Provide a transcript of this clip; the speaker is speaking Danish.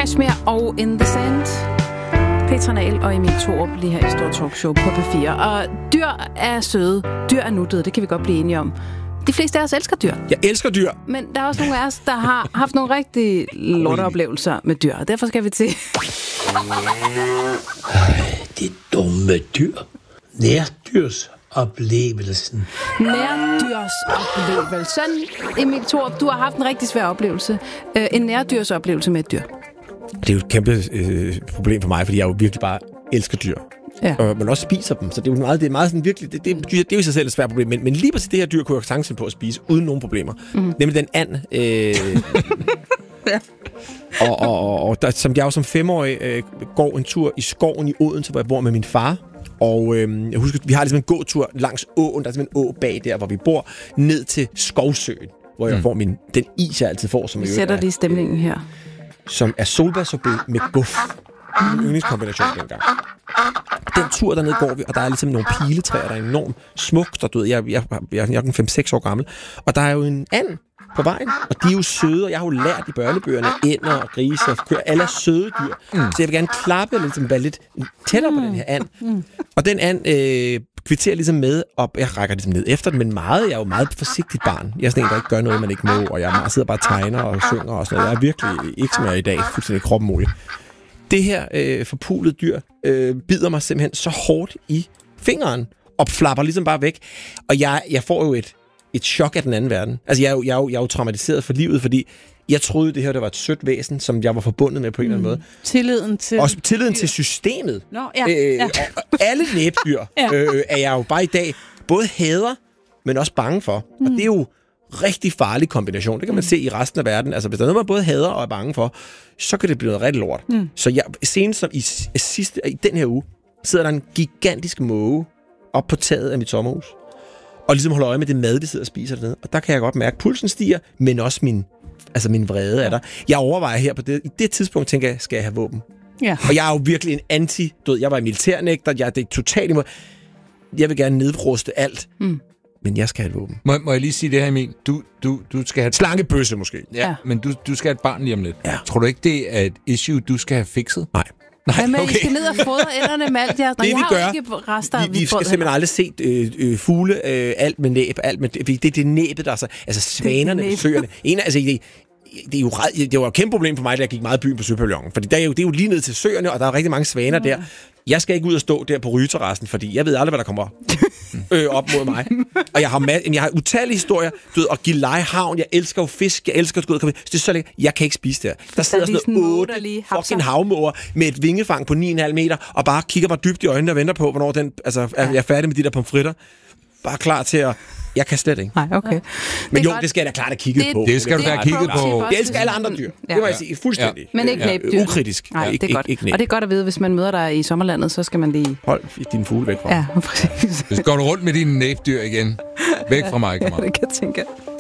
Kashmir og In The Sand. Petra Nahl og Emil Thorup lige her i Stor Talkshow på P4. Og dyr er søde, dyr er nuttede, det kan vi godt blive enige om. De fleste af os elsker dyr. Jeg elsker dyr. Men der er også nogle af os, der har haft nogle rigtig lorteoplevelser med dyr. Og derfor skal vi til... Det dumme dyr. Nærdyrosoplevelsen. Nærdyrsoplevelse. Emil Thorup, du har haft en rigtig svær oplevelse. En nærdyrsoplevelse med et dyr. Det er jo et kæmpe problem for mig, fordi jeg jo virkelig bare elsker dyr. Ja. Men også spiser dem, så det er jo meget sådan virkelig... Det er jo i sig selv et svært problem, men lige præcis det her dyr kunne jeg sagtens på at spise, uden nogen problemer. Nemlig den and. Ja. Og der, som jeg jo som 5-årig går en tur i skoven i Odense, hvor jeg bor med min far. Og jeg husker, vi har ligesom en gåtur langs åen, der er simpelthen en å bag der, hvor vi bor, ned til Skovsøen, hvor jeg får den is, jeg altid får. Som vi sætter det i stemningen her. Som er solbærsorbet med guf. En yndlingskombination dengang. Den tur dernede går vi, og der er ligesom nogle piletræer, der er enormt smukt, og du ved, jeg er 5-6 år gammel, og der er jo en and på vejen, og de er jo søde, og jeg har jo lært i børnebøgerne, ænder og grise og køer, alle er søde dyr. Så jeg vil gerne klappe og ligesom være lidt tættere på den her and. Og den and kvitterer ligesom med, og jeg rækker ligesom ned efter den, men jeg er jo meget forsigtigt barn. Jeg er sådan en, der ikke gør noget, man ikke må, og jeg sidder bare og tegner og synger og sådan noget. Jeg er virkelig ikke som jeg er i dag, fuldstændig kroppen muligt. Det her forpulede dyr bider mig simpelthen så hårdt i fingeren, og flapper ligesom bare væk. Og jeg får jo et chok af den anden verden. Altså, jeg er jo traumatiseret for livet, fordi jeg troede, det her det var et sødt væsen, som jeg var forbundet med på en eller anden måde. Tilliden til systemet. Nå, ja. Og alle næbdyr er jeg jo bare i dag både hader, men også bange for. Og det er jo rigtig farlig kombination. Det kan man se i resten af verden. Altså, hvis der er noget, man både hader og er bange for, så kan det blive noget rigtig lort. Så senest som i den her uge, sidder der en gigantisk måge op på taget af mit sommerhus, og ligesom holder øje med det mad, vi sidder og spiser dernede. Og der kan jeg godt mærke, at pulsen stiger, men også min vrede er der. Jeg overvejer her på det. I det tidspunkt tænker jeg, skal jeg have våben? Ja. Og jeg er jo virkelig en jeg var i militærnægter, det er totalt imod. Jeg vil gerne nedruste alt. Men jeg skal have et våben. Må jeg lige sige det her, Emil? Du skal have... Slangebøsse måske. Ja, men du skal have et barn lige om lidt. Ja. Tror du ikke, det er et issue, du skal have fikset? Nej. Men okay. I skal ned og fodre ænderne med alt jeres... Det vi gør, vi skal simpelthen aldrig set fugle, alt med næb, det er det næbet, der er så... Altså svanerne ved søerne. Det var et kæmpe problem for mig, da jeg gik meget i byen på Søpavillonen. Fordi det er jo lige ned til søerne, og der er rigtig mange svaner der. Jeg skal ikke ud og stå der på rygeterrassen, fordi jeg ved aldrig, hvad der kommer op mod mig. Og jeg har utallige historier, du ved, og Gilleleje Havn, jeg elsker jo fisk, jeg elsker at det er så lækkert. Jeg kan ikke spise det. Der sidder sådan 8 fucking havmåger med et vingefang på 9,5 meter, og bare kigger mig dybt i øjnene og venter på, hvornår den, er jeg færdig med de der pomfritter. Bare klar til at... Jeg kan slet ikke. Nej, okay. Men det skal jeg da klart have kigget på. Det skal du da have kigget på. Jeg elsker alle andre dyr. Det må jeg sige fuldstændig. Men ikke næbdyr. Ukritisk. Nej, det er godt. Og det er godt at vide, hvis man møder dig i sommerlandet, så skal man lige... Hold dine fugle væk fra mig. Ja, præcis. Hvis går du rundt med dine næbdyr igen. Væk fra mig, det kan jeg tænke.